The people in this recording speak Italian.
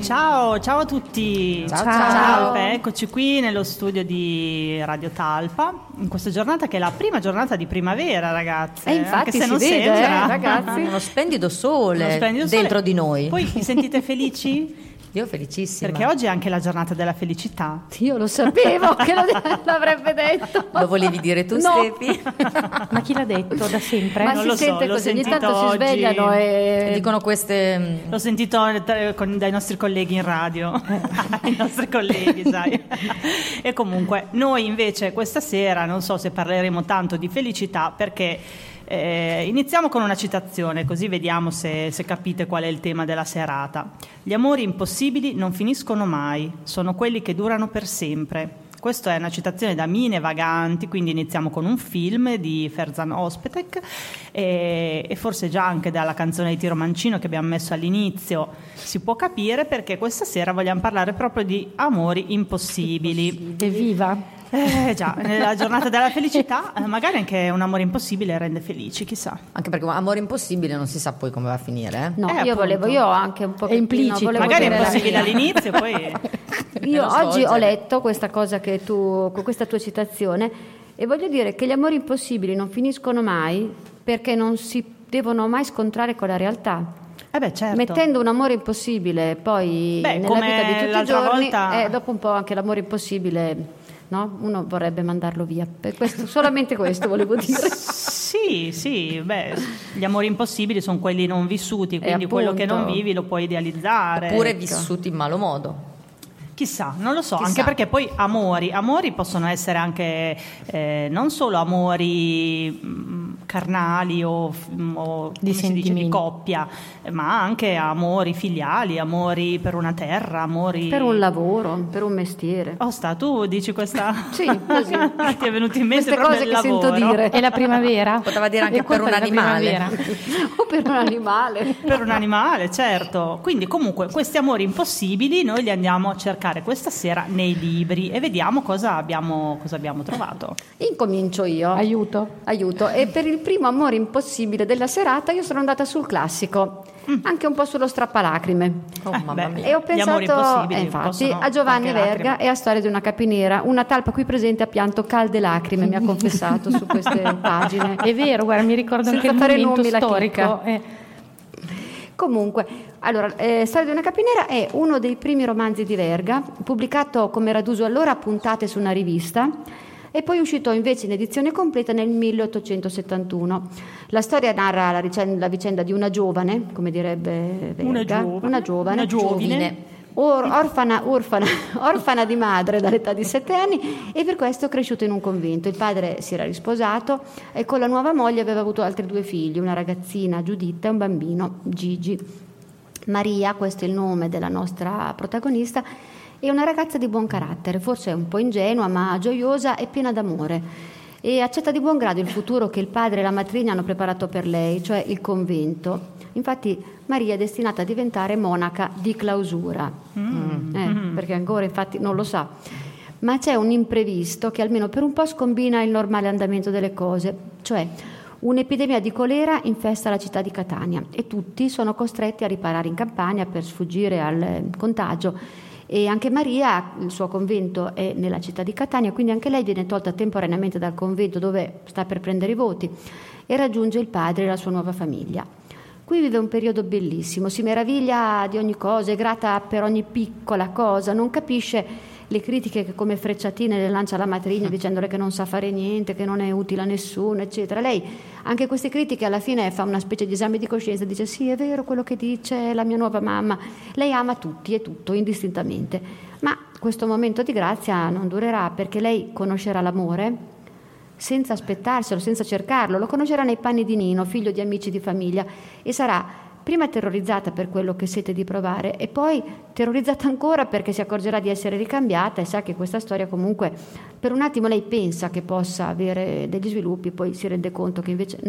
Ciao, ciao a tutti. Ciao. Eccoci qui nello studio di Radio Talpa in questa giornata che è la prima giornata di primavera, ragazze. Infatti anche se si non vede, sembra, ragazzi. Uno splendido sole Uno dentro di noi. Poi vi sentite felici? Io felicissima. Perché oggi è anche la giornata della felicità. Io lo sapevo che l'avrebbe detto. Lo volevi dire tu, No. Stefi? Ma chi l'ha detto da sempre? Ma Non si lo so, sente l'ho così, ogni sentito tanto si oggi. svegliano e Dicono queste... L'ho sentito dai nostri colleghi in radio, i nostri colleghi, sai. E comunque, noi invece questa sera, non so se parleremo tanto di felicità, perché iniziamo con una citazione, così vediamo se capite qual è il tema della serata. Gli amori impossibili non finiscono mai, sono quelli che durano per sempre. Questa è una citazione da Mine Vaganti, quindi iniziamo con un film di Ferzan Özpetek e forse già anche dalla canzone di Tiro Mancino che abbiamo messo all'inizio si può capire perché questa sera vogliamo parlare proprio di amori impossibili. Evviva! Già, nella giornata della felicità magari anche un amore impossibile rende felici, chissà. Anche perché un amore impossibile non si sa poi come va a finire. no, appunto. io anche un po' implicito. Magari è dire la impossibile mia. all'inizio, poi Io Nello oggi ho svolgere. letto questa cosa che tu, con questa tua citazione, e voglio dire che gli amori impossibili non finiscono mai perché non si devono mai scontrare con la realtà. certo. Mettendo un amore impossibile poi nella come vita di tutti i l'altra giorni, volta- dopo un po' anche l'amore impossibile, no? Uno vorrebbe mandarlo via. Per questo, solamente questo volevo dire. Sì, gli amori impossibili sono quelli non vissuti, quindi quello che non appunto. vivi lo puoi idealizzare. Oppure Ecco. vissuti in malo modo. Chissà, non lo so, Chissà. anche perché poi amori possono essere anche non solo amori carnali o come si dice, di sentimenti. coppia, ma anche amori filiali, amori per una terra, amori Per un lavoro, per un mestiere. Osta, tu dici questa? Sì, così. Ti è venuto in mente Queste proprio cose il che sento lavoro. dire. È la primavera? Poteva dire anche È per colpa un della animale. primavera. O per un animale. Per un animale, certo. Quindi comunque questi amori impossibili noi li andiamo a cercare questa sera nei libri e vediamo cosa abbiamo trovato. Incomincio io. Aiuto. E per il primo amore impossibile della serata io sono andata sul classico, anche un po' sullo strappalacrime. Oh, mamma mia. E ho Gli amori pensato impossibili infatti possono a Giovanni anche Verga lacrime. e a Storia di una capinera. Una talpa qui presente ha pianto calde lacrime, mi ha confessato su queste pagine. È vero, guarda, mi ricordo Senza anche il fare momento nomi, la storico. chicca. Comunque, allora, Storia di una capinera è uno dei primi romanzi di Verga, pubblicato come era d'uso allora a puntate su una rivista e poi uscito invece in edizione completa nel 1871. La storia narra la vicenda di una giovane, come direbbe Verga, una giovine, orfana di madre dall'età di 7 anni e per questo cresciuta in un convento. Il padre si era risposato e con la nuova moglie aveva avuto altri 2 figli, una ragazzina Giuditta e un bambino Gigi. Maria, questo è il nome della nostra protagonista, è una ragazza di buon carattere, forse un po' ingenua ma gioiosa e piena d'amore e accetta di buon grado il futuro che il padre e la matrigna hanno preparato per lei, cioè il convento. Infatti Maria è destinata a diventare monaca di clausura, perché ancora infatti non lo sa. Ma c'è un imprevisto che almeno per un po' scombina il normale andamento delle cose, cioè un'epidemia di colera infesta la città di Catania e tutti sono costretti a riparare in campagna per sfuggire al contagio. E anche Maria, il suo convento è nella città di Catania, quindi anche lei viene tolta temporaneamente dal convento dove sta per prendere i voti e raggiunge il padre e la sua nuova famiglia. Qui vive un periodo bellissimo, si meraviglia di ogni cosa, è grata per ogni piccola cosa, non capisce le critiche che come frecciatine le lancia la matrigna dicendole che non sa fare niente, che non è utile a nessuno, eccetera. Lei anche queste critiche alla fine fa una specie di esame di coscienza e dice sì, è vero quello che dice la mia nuova mamma. Lei ama tutti e tutto indistintamente, ma questo momento di grazia non durerà perché lei conoscerà l'amore senza aspettarselo, senza cercarlo, lo conoscerà nei panni di Nino, figlio di amici di famiglia, e sarà prima terrorizzata per quello che sente di provare e poi terrorizzata ancora perché si accorgerà di essere ricambiata e sa che questa storia comunque per un attimo lei pensa che possa avere degli sviluppi, poi si rende conto che invece